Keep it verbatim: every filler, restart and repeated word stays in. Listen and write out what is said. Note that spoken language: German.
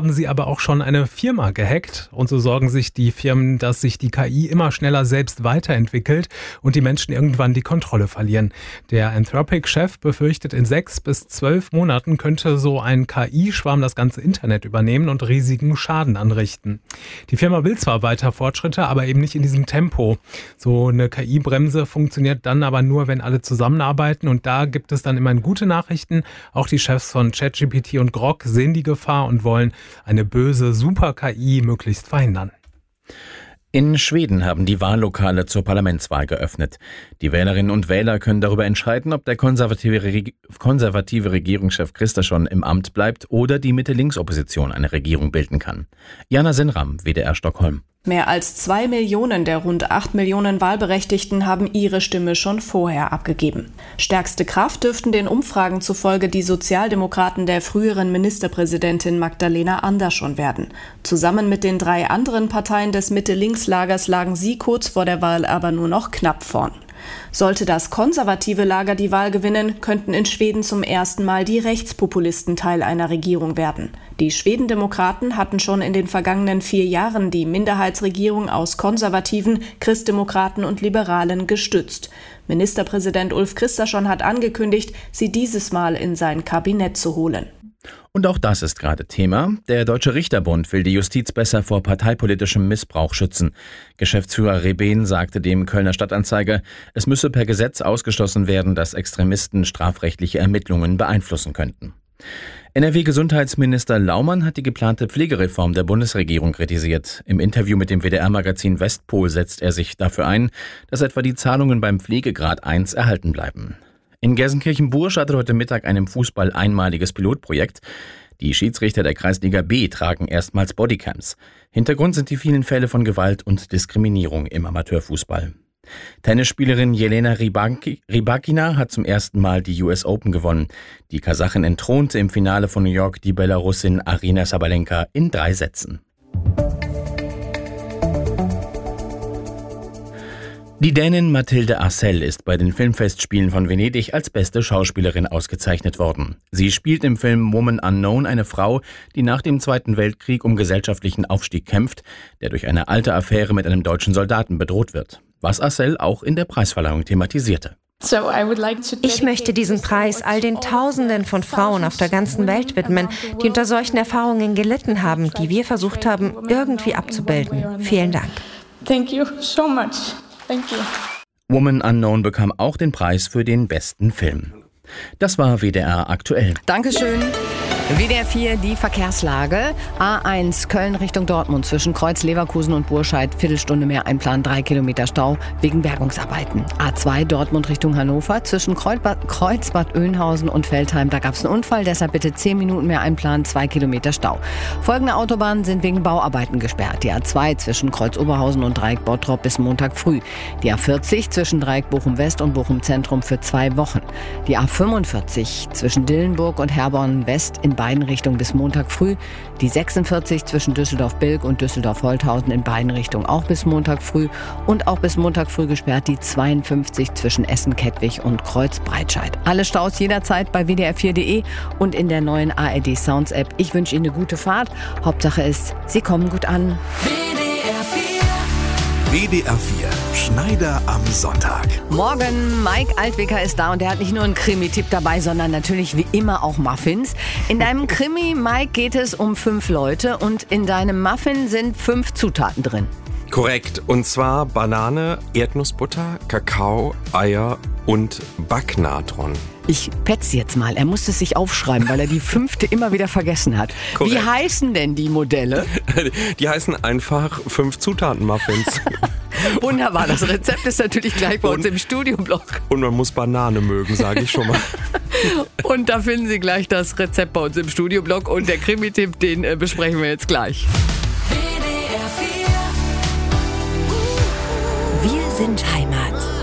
haben sie aber auch schon eine Firma gehackt. Und so sorgen sich die Firmen, dass sich die K I immer schneller selbst weiterentwickelt und die Menschen irgendwann die Kontrolle verlieren. Der Anthropic-Chef befürchtet, in sechs bis zwölf Monaten könnte so ein K I-Schwarm das ganze Internet übernehmen und riesigen Schaden anrichten. Die Firma will zwar weiter Fortschritte, aber eben nicht in diesem Tempo. So eine K I-Bremse funktioniert dann aber nur, wenn alle zusammenarbeiten, und da gibt es dann immerhin gute Nachrichten. Auch die Chefs von ChatGPT und Grok sehen die Gefahr und wollen eine böse Super-K I möglichst verhindern. In Schweden haben die Wahllokale zur Parlamentswahl geöffnet. Die Wählerinnen und Wähler können darüber entscheiden, ob der konservative, Reg- konservative Regierungschef Kristersson im Amt bleibt oder die Mitte-Links-Opposition eine Regierung bilden kann. Jana Sinram, W D R Stockholm. Mehr als zwei Millionen der rund acht Millionen Wahlberechtigten haben ihre Stimme schon vorher abgegeben. Stärkste Kraft dürften den Umfragen zufolge die Sozialdemokraten der früheren Ministerpräsidentin Magdalena Andersson werden. Zusammen mit den drei anderen Parteien des Mitte-Links-Lagers lagen sie kurz vor der Wahl aber nur noch knapp vorn. Sollte das konservative Lager die Wahl gewinnen, könnten in Schweden zum ersten Mal die Rechtspopulisten Teil einer Regierung werden. Die Schwedendemokraten hatten schon in den vergangenen vier Jahren die Minderheitsregierung aus Konservativen, Christdemokraten und Liberalen gestützt. Ministerpräsident Ulf Kristersson hat angekündigt, sie dieses Mal in sein Kabinett zu holen. Und auch das ist gerade Thema. Der Deutsche Richterbund will die Justiz besser vor parteipolitischem Missbrauch schützen. Geschäftsführer Reben sagte dem Kölner Stadtanzeiger, es müsse per Gesetz ausgeschlossen werden, dass Extremisten strafrechtliche Ermittlungen beeinflussen könnten. N R W-Gesundheitsminister Laumann hat die geplante Pflegereform der Bundesregierung kritisiert. Im Interview mit dem W D R-Magazin Westpol setzt er sich dafür ein, dass etwa die Zahlungen beim Pflegegrad eins erhalten bleiben. In Gelsenkirchen-Buhr startet heute Mittag ein im Fußball einmaliges Pilotprojekt. Die Schiedsrichter der Kreisliga B tragen erstmals Bodycams. Hintergrund sind die vielen Fälle von Gewalt und Diskriminierung im Amateurfußball. Tennisspielerin Jelena Rybakina hat zum ersten Mal die U S Open gewonnen. Die Kasachin entthronte im Finale von New York die Belarusin Aryna Sabalenka in drei Sätzen. Die Dänin Mathilde Arcel ist bei den Filmfestspielen von Venedig als beste Schauspielerin ausgezeichnet worden. Sie spielt im Film Woman Unknown eine Frau, die nach dem Zweiten Weltkrieg um gesellschaftlichen Aufstieg kämpft, der durch eine alte Affäre mit einem deutschen Soldaten bedroht wird. Was Arcel auch in der Preisverleihung thematisierte. Ich möchte diesen Preis all den Tausenden von Frauen auf der ganzen Welt widmen, die unter solchen Erfahrungen gelitten haben, die wir versucht haben, irgendwie abzubilden. Vielen Dank. Thank you so much. Thank you. Woman Unknown bekam auch den Preis für den besten Film. Das war W D R aktuell. Dankeschön. W D R vier, die Verkehrslage. A eins Köln Richtung Dortmund zwischen Kreuz Leverkusen und Burscheid. Viertelstunde mehr Einplan, drei Kilometer Stau wegen Bergungsarbeiten. A zwei Dortmund Richtung Hannover zwischen Kreuz Bad Oeynhausen und Veltheim. Da gab es einen Unfall, deshalb bitte zehn Minuten mehr Einplan, zwei Kilometer Stau. Folgende Autobahnen sind wegen Bauarbeiten gesperrt. Die A zwei zwischen Kreuz Oberhausen und Dreieck Bottrop bis Montag früh. Die A vierzig zwischen Dreieck Bochum West und Bochum Zentrum für zwei Wochen. Die A fünfundvierzig zwischen Dillenburg und Herborn West in beiden Richtungen bis Montag früh. Die sechsundvierzig zwischen Düsseldorf-Bilk und Düsseldorf-Holthausen in beiden Richtungen auch bis Montag früh. Und auch bis Montag früh gesperrt die zweiundfünfzig zwischen Essen-Kettwig und Kreuz-Breitscheid. Alle Staus jederzeit bei w d r vier punkt d e und in der neuen A R D Sounds App. Ich wünsche Ihnen eine gute Fahrt. Hauptsache ist, Sie kommen gut an. W D R vier, Schneider am Sonntag. Morgen, Mike Altwicker ist da und der hat nicht nur einen Krimi-Tipp dabei, sondern natürlich wie immer auch Muffins. In deinem Krimi, Mike, geht es um fünf Leute und in deinem Muffin sind fünf Zutaten drin. Korrekt, und zwar Banane, Erdnussbutter, Kakao, Eier und Backnatron. Ich petz jetzt mal, er musste es sich aufschreiben, weil er die fünfte immer wieder vergessen hat. Korrekt. Wie heißen denn die Modelle? Die heißen einfach fünf Zutaten-Muffins. Wunderbar, das Rezept ist natürlich gleich bei und, uns im Studioblog. Und man muss Banane mögen, sage ich schon mal. Und da finden Sie gleich das Rezept bei uns im Studioblog und der Krimi-Tipp, den äh, besprechen wir jetzt gleich. Wir sind Heimat.